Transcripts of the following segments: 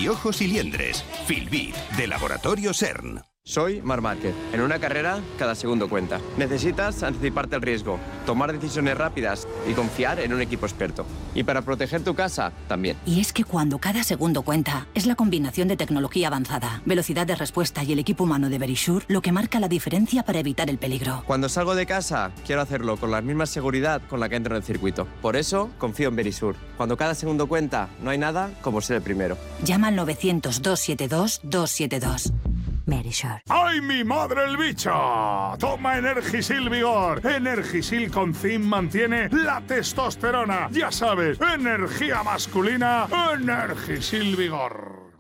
piojos y liendres. Filbit, de Laboratorio CERN. Soy Marc Márquez. En una carrera, cada segundo cuenta. Necesitas anticiparte al riesgo, tomar decisiones rápidas y confiar en un equipo experto. Y para proteger tu casa, también. Y es que cuando cada segundo cuenta, es la combinación de tecnología avanzada, velocidad de respuesta y el equipo humano de Verisure lo que marca la diferencia para evitar el peligro. Cuando salgo de casa, quiero hacerlo con la misma seguridad con la que entro en el circuito. Por eso, confío en Verisure. Cuando cada segundo cuenta, no hay nada como ser el primero. Llama al 900-272-272. Verisure. ¡Ay, mi madre el bicho! Toma Energisil Vigor. Energisil con zinc mantiene la testosterona. Ya sabes, energía masculina, Energisil Vigor.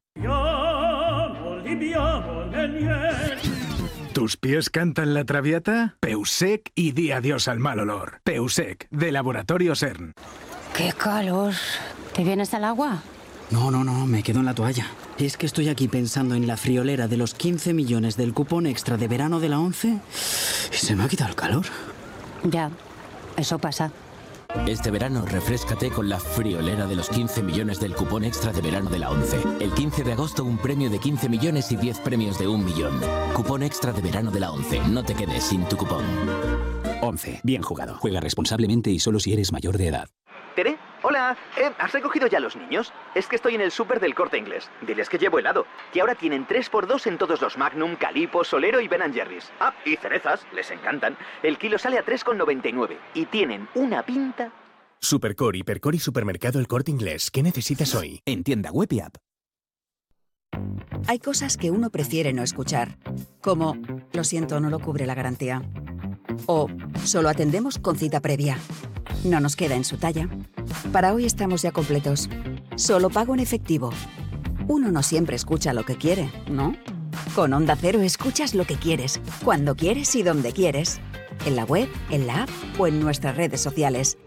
¿Tus pies cantan la traviata? Peusec y di adiós al mal olor. Peusec, de Laboratorio CERN. ¡Qué calor! ¿Te vienes al agua? No, me quedo en la toalla. Es que estoy aquí pensando en la friolera de los 15 millones del cupón extra de verano de la ONCE y se me ha quitado el calor. Ya, eso pasa. Este verano refréscate con la friolera de los 15 millones del cupón extra de verano de la ONCE. El 15 de agosto un premio de 15 millones y 10 premios de 1 millón. Cupón extra de verano de la ONCE. No te quedes sin tu cupón. ONCE. Bien jugado. Juega responsablemente y solo si eres mayor de edad. Tere, hola. ¿Has recogido ya los niños? Es que estoy en el súper del Corte Inglés. Diles que llevo helado. Que ahora tienen 3x2 en todos los Magnum, Calippo, Solero y Ben & Jerry's. Ah, y cerezas. Les encantan. El kilo sale a 3,99. Y tienen una pinta... Supercor, Hipercor y Supermercado El Corte Inglés. ¿Qué necesitas hoy? En tienda web y app. Hay cosas que uno prefiere no escuchar. Como, lo siento, no lo cubre la garantía. O, solo atendemos con cita previa. No nos queda en su talla. Para hoy estamos ya completos. Solo pago en efectivo. Uno no siempre escucha lo que quiere, ¿no? Con Onda Cero escuchas lo que quieres, cuando quieres y donde quieres. En la web, en la app o en nuestras redes sociales.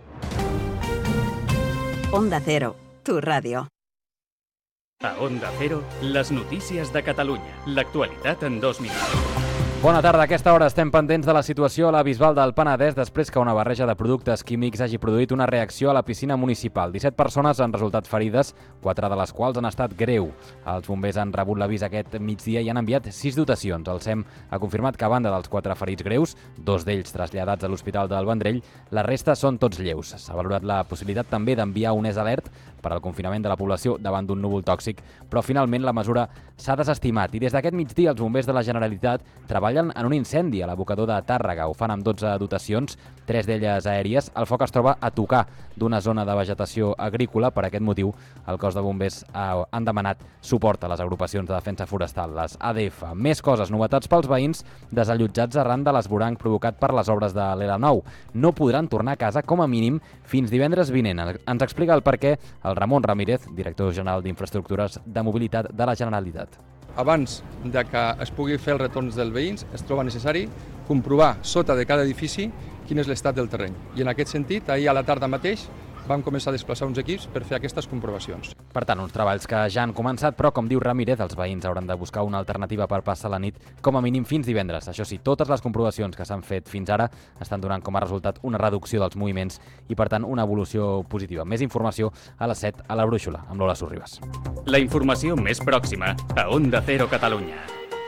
Onda Cero, tu radio. A Onda Cero, les notícies de Catalunya. L'actualitat en 2 minuts. Bona tarda. A aquesta hora estem pendents de la situació a la Bisbal del Penedès després que una barreja de productes químics hagi produït una reacció a la piscina municipal. 17 persones han resultat ferides, 4 de les quals han estat greu. Els bombers han rebut l'avís aquest migdia i han enviat 6 dotacions. El SEM ha confirmat que a banda dels 4 ferits greus, 2 d'ells traslladats a l'Hospital del Vendrell, la resta són tots lleus. S'ha valorat la possibilitat també d'enviar un alert per al confinament de la població davant d'un núvol tòxic, però finalment la mesura s'ha desestimat i des d'aquest migdia els bombers de la Generalitat treballen en un incendi a l'abocador de Tàrrega. Ho fan amb 12 dotacions, 3 d'elles aèries. El foc es troba a tocar d'una zona de vegetació agrícola. Per aquest motiu, el cos de bombers han demanat suport a les agrupacions de defensa forestal, les ADF. Més coses, novetats pels veïns desallotjats arran de l'esvoranc provocat per les obres de l'L9. No podran tornar a casa com a mínim fins divendres vinent. Ens explica el perquè el Ramon Ramírez, director general d'Infraestructures de Mobilitat de la Generalitat. Abans de que es pugui fer els retorns dels veïns, es troba necessari comprovar sota de cada edifici quin és l'estat del terreny. I en aquest sentit, ahir a la tarda mateix, vam començar a desplaçar uns equips per fer aquestes comprovacions. Per tant, uns treballs que ja han començat, però, com diu Ramírez, els veïns hauran de buscar una alternativa per passar la nit com a mínim fins divendres. Això sí, totes les comprovacions que s'han fet fins ara estan donant com a resultat una reducció dels moviments i, per tant, una evolució positiva. Més informació a les 7 a la Brúixola, amb Lola Sorribas. La informació més pròxima a Onda Cero Catalunya.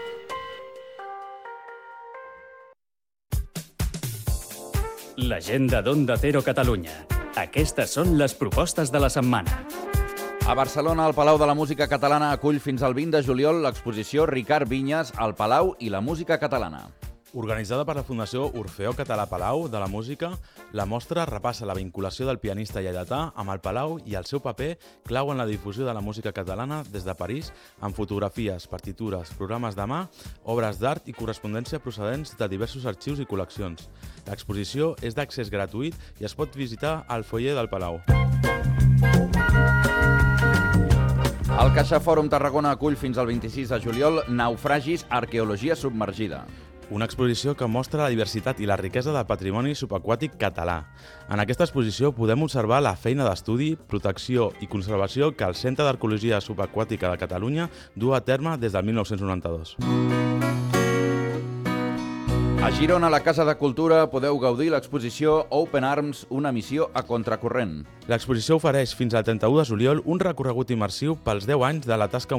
L'agenda d'Onda Cero Catalunya. Aquestes són les propostes de la setmana. A Barcelona, el Palau de la Música Catalana acull fins al 20 de juliol l'exposició Ricard Vinyes, El Palau i la música catalana. Organitzada per la Fundació Orfeó Català Palau de la Música, la mostra repassa la vinculació del pianista lleidatà amb el Palau i el seu paper clau en la difusió de la música catalana des de París, amb fotografies, partitures, programes de mà, obres d'art i correspondència procedents de diversos arxius i col·leccions. L'exposició és d'accés gratuït i es pot visitar al foyer del Palau. El CaixaFòrum Tarragona acull fins al 26 de juliol Naufragis, arqueologia submergida. Una exposició que mostra la diversitat i la riquesa del patrimoni subaquàtic català. En aquesta exposició podem observar la feina d'estudi, protecció i conservació que el Centre d'Arqueologia Subaquàtica de Catalunya du a terme des del 1992. A Girona, a la Casa de Cultura, podeu gaudir l'exposició Open Arms, una missió a contracorrent. L'exposició ofereix fins al 31 de juliol un recorregut immersiu pels 10 anys de la tasca